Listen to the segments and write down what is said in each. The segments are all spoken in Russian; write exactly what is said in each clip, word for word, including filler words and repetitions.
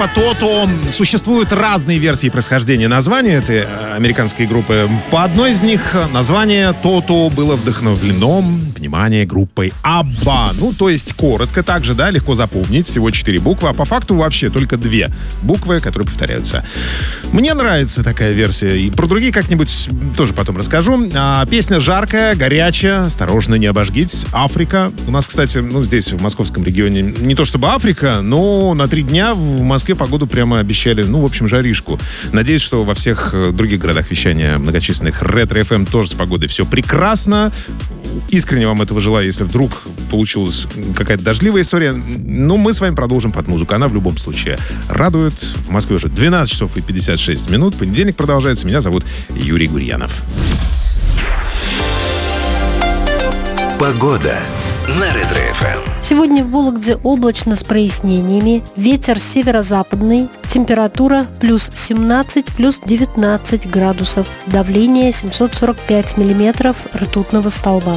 группа Toto. Существуют разные версии происхождения названия этой американской группы. По одной из них название Toto было вдохновлено, внимание, группой Абба. Ну, то есть коротко также, да, легко запомнить. Всего четыре буквы, а по факту вообще только две буквы, которые повторяются. Мне нравится такая версия. И про другие как-нибудь тоже потом расскажу. А, песня жаркая, горячая, осторожно, не обожгитесь. Африка. У нас, кстати, ну, здесь, в московском регионе, не то чтобы Африка, но на три дня в Москве погоду прямо обещали, ну, в общем, жаришку. Надеюсь, что во всех других городах вещания многочисленных Ретро-эф эм тоже с погодой все прекрасно. Искренне вам этого желаю, если вдруг получилась какая-то дождливая история. Но мы с вами продолжим под музыку. Она в любом случае радует. В Москве уже двенадцать часов и пятьдесят шесть минут. Понедельник продолжается. Меня зовут Юрий Гурьянов. Погода на Ретро-эф эм. Сегодня в Вологде облачно с прояснениями. Ветер северо-западный. Температура плюс семнадцать, плюс девятнадцать градусов. Давление семьсот сорок пять миллиметров ртутного столба.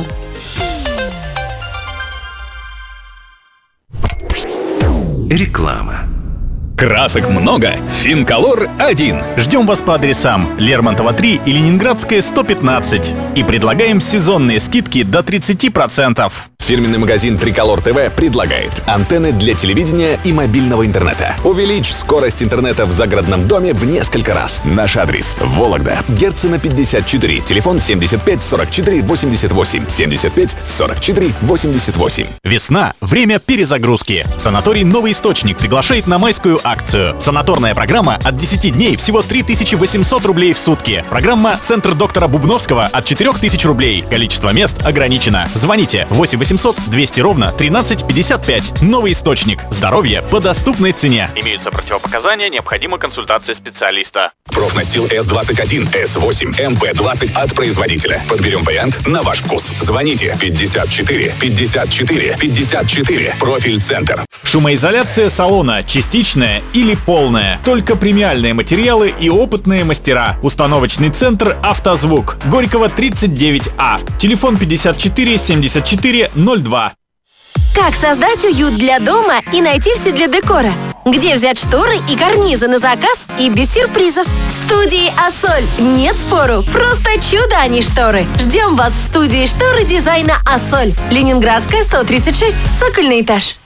Реклама. Красок много, Финколор один. Ждем вас по адресам Лермонтова три и Ленинградская сто пятнадцать. И предлагаем сезонные скидки до тридцать процентов. Фирменный магазин Триколор ТВ предлагает антенны для телевидения и мобильного интернета. Увеличь скорость интернета в загородном доме в несколько раз. Наш адрес: Вологда, Герцена пятьдесят четыре, телефон семьдесят пять сорок четыре восемьдесят восемь, семьдесят пять сорок четыре восемьдесят восемь. Весна – время перезагрузки. Санаторий «Новый источник» приглашает на майскую акцию. Санаторная программа от десяти дней всего три тысячи восемьсот рублей в сутки. Программа «Центр доктора Бубновского» от четыре тысячи рублей. Количество мест ограничено. Звоните восемь восемьсот двести ровно тринадцать пятьдесят пять. Новый источник. Здоровье по доступной цене. Имеются противопоказания, необходима консультация специалиста. Профнастил эс двадцать один, эс восемь, эм пэ двадцать от производителя. Подберем вариант на ваш вкус. Звоните пятьдесят четыре пятьдесят четыре пятьдесят четыре. Профиль Центр. Шумоизоляция салона частичная или полная. Только премиальные материалы и опытные мастера. Установочный центр «Автозвук». Горького тридцать девять а. Телефон пятьдесят четыре семьдесят четыре ноль два. Как создать уют для дома и найти все для декора? Где взять шторы и карнизы на заказ и без сюрпризов? В студии «Ассоль». Нет спору, просто чудо, а не шторы. Ждем вас в студии шторы дизайна «Ассоль». Ленинградская, сто тридцать шесть, цокольный этаж.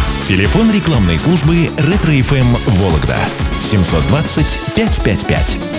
Телефон рекламной службы Ретро-эф эм Вологда семьсот двадцать пятьсот пятьдесят пять.